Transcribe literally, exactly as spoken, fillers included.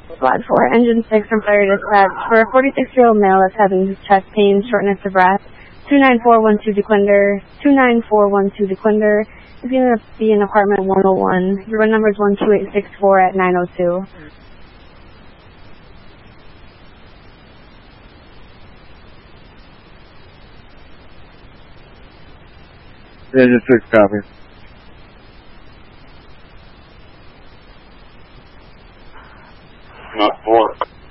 Squad four, Engine six from Fire Dispatch. For a forty-six-year-old male that's having chest pain, shortness of breath, two nine four one two DeQuinder, two nine four one two DeQuinder. It's going to be in apartment one oh one. Your run number is one two eight six four at nine oh two. Engine six, copy. Not four.